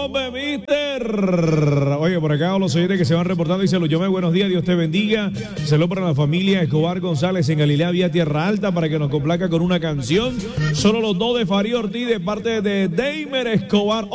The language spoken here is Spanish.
Hombre, mister. Oye, por acá los oyentes que se van reportando. Dice Luchome, buenos días, Dios te bendiga. Saludos para la familia Escobar González en Galilea, vía Tierra Alta, para que nos complaca con una canción. Solo los dos de Farid Ortiz de parte de Deimer Escobar.